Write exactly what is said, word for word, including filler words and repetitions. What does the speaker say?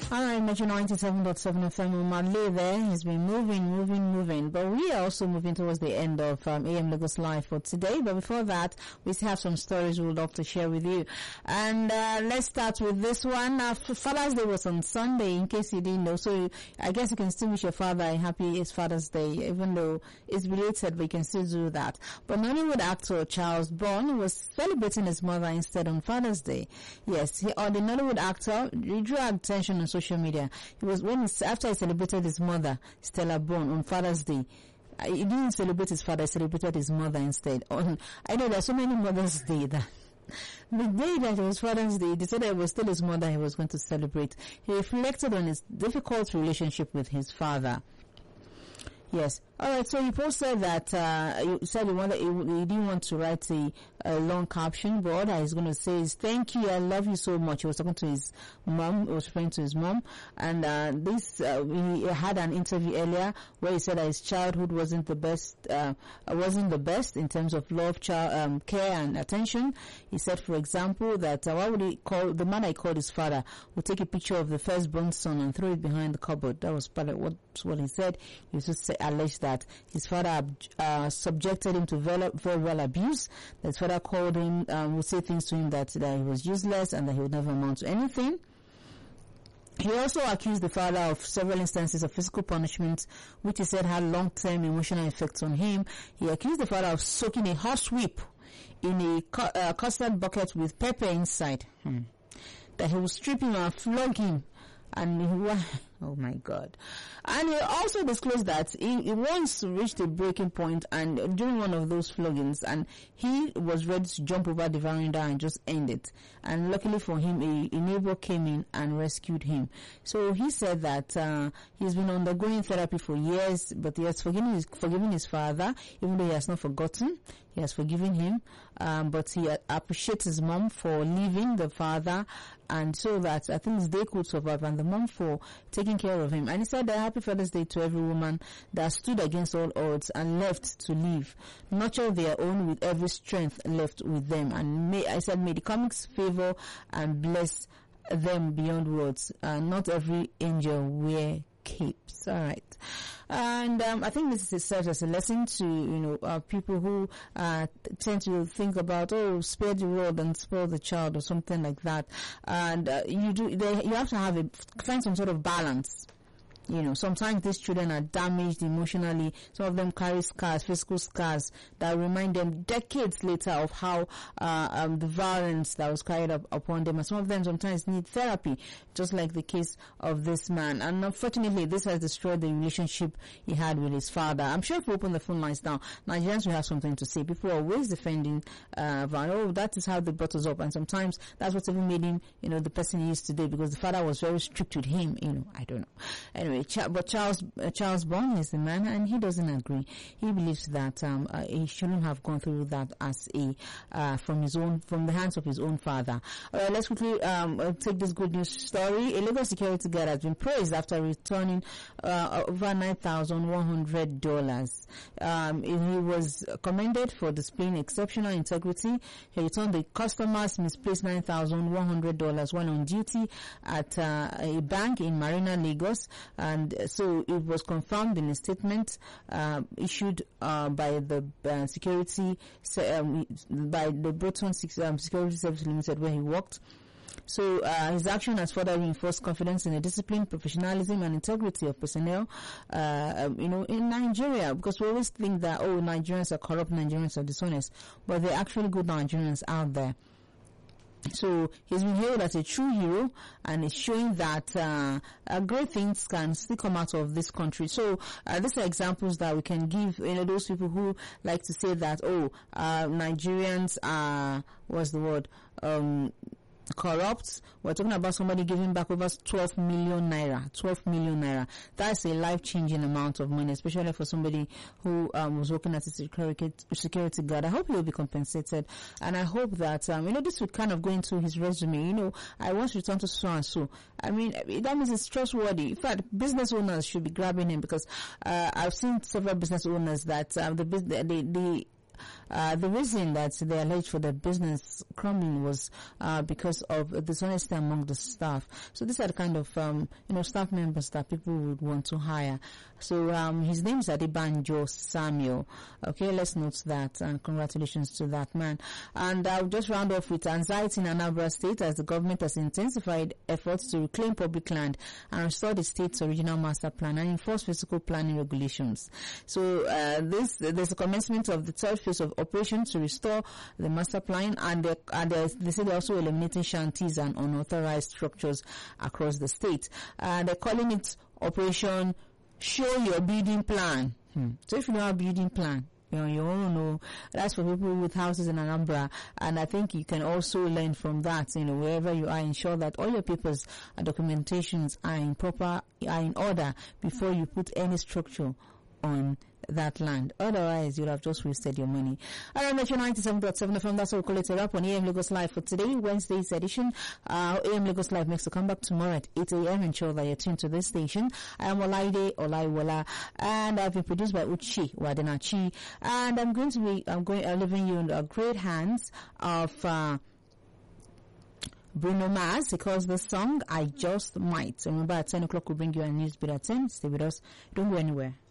Alright, Metro ninety-seven point seven F M on Madley there has been moving, moving, moving. But we are also moving towards the end of um, A M Lagos Live for today. But before that, we still have some stories we would love to share with you. And uh, let's start with this one. Uh, Father's Day was on Sunday, in case you didn't know. So I guess you can still wish your father a happy Father's Day, even though it's belated, but you can still do that. But Nollywood actor Charles Bond was celebrating his mother instead on Father's Day. Yes, he, or the Nollywood actor, he drew attention on social media. It was when he, after he celebrated his mother, Stella Bond, on Father's Day. He didn't celebrate his father, he celebrated his mother instead. On, I know there are so many Mother's Day that the day that it was Father's Day, he decided it was still his mother he was going to celebrate. He reflected on his difficult relationship with his father. Yes. Alright, so he posted that, uh, he said he wanted, he, he didn't want to write a, a long caption, but all that he's going to say is, thank you, I love you so much. He was talking to his mom, he was referring to his mom, and, uh, this, uh, he had an interview earlier where he said that his childhood wasn't the best, uh, wasn't the best in terms of love, child, um, care and attention. He said, for example, that, uh, what would he call, the man I called his father would take a picture of the firstborn son and throw it behind the cupboard. That was part of what, what he said. He was just say, alleged that that his father uh, subjected him to verbal abuse, that his father called him, um, would say things to him that, that he was useless and that he would never amount to anything. He also accused the father of several instances of physical punishment, which he said had long-term emotional effects on him. He accused the father of soaking a horse whip in a cu- uh, custard bucket with pepper inside, hmm. that he would strip him and flog him. And he was, oh my God. And he also disclosed that he, he once reached a breaking point and during one of those floggings, and he was ready to jump over the veranda and just end it. And luckily for him, a, a neighbor came in and rescued him. So he said that uh, he's been undergoing therapy for years, but he has forgiven his, forgiven his father, even though he has not forgotten. He has forgiven him, um, but he uh, appreciates his mom for leaving the father, and so that I think they could survive, and the mom for taking care of him. And he said that happy Father's Day to every woman that stood against all odds and left to live, nurture their own with every strength left with them. And may, I said, may the comics favor and bless them beyond words. Uh, not every angel wear capes. All right. And um, I think this is serves as a lesson to, you know, uh, people who uh, tend to think about, oh, spare the rod and spoil the child or something like that. And uh, you do, they, you have to have a, find some sort of balance. You know, sometimes these children are damaged emotionally. Some of them carry scars, physical scars that remind them decades later of how uh, um, the violence that was carried up upon them. And some of them sometimes need therapy, just like the case of this man. And unfortunately, this has destroyed the relationship he had with his father. I'm sure if we open the phone lines now, Nigerians will have something to say. People are always defending uh, oh, that is how they brought us up. And sometimes that's what even made him, you know, the person he is today, because the father was very strict with him. You know, I don't know. Anyway. But Charles uh, Charles Bond is the man, and he doesn't agree. He believes that um, uh, he shouldn't have gone through that as a uh, from his own from the hands of his own father. All right, let's quickly um, uh, take this good news story. A Lagos security guard has been praised after returning uh, over nine thousand one hundred dollars. Um, he was commended for displaying exceptional integrity. He returned the customer's misplaced nine thousand one hundred dollars while on duty at uh, a bank in Marina, Lagos. And so it was confirmed in a statement uh, issued uh, by the uh, security um, by the Broton um, Security Service Limited, where he worked. So uh, his action has further reinforced confidence in the discipline, professionalism, and integrity of personnel, uh, you know, in Nigeria. Because we always think that, oh, Nigerians are corrupt, Nigerians are dishonest, but there are actually good Nigerians out there. So he's been hailed as a true hero, and it's showing that uh, uh, great things can still come out of this country. So uh, these are examples that we can give, you know, those people who like to say that, oh, uh, Nigerians are, what's the word, um, corrupt. We're talking about somebody giving back over twelve million naira. twelve million naira. That's a life-changing amount of money, especially for somebody who um, was working as a security security guard. I hope he will be compensated, and I hope that um, you know, this will kind of go into his resume. You know, I want to return to so and so. I mean, that means it's trustworthy. In fact, business owners should be grabbing him, because uh, I've seen several business owners that um, the the the uh, the reason that they alleged for the business crumbling was uh, because of dishonesty among the staff. So these are the kind of um, you know staff members that people would want to hire. So um, his name is Adebanjo Samuel. Okay, let's note that, and congratulations to that man. And I'll just round off with anxiety in Anambra State as the government has intensified efforts to reclaim public land and restore the state's original master plan and enforce physical planning regulations. So uh, this there's a commencement of the third phase of operation to restore the master plan, and they, and they, they say they're also eliminating shanties and unauthorized structures across the state. Uh, they're calling it Operation Show Your Building Plan. Hmm. So if you don't have a building plan, you know, you don't know. That's for people with houses in Anambra, and I think you can also learn from that. You know, wherever you are, ensure that all your papers and documentations are in proper, are in order before you put any structure on that land. Otherwise, you'll have just wasted your money. All right, Metro ninety-seven point seven F M, that's what we call it a wrap on A M Lagos Live for today, Wednesday's edition. Uh, A M Lagos Live makes a comeback tomorrow at eight a m Ensure that you're tuned to this station. I am Olaide Olaiwola, and I've been produced by Uchi Wadenachi, and I'm going to be, I'm going, uh, leaving you in the great hands of, uh, Bruno Mars, because the song I Just Might. Remember, at ten o'clock we'll bring you a news bulletin. Stay with us. Don't go anywhere.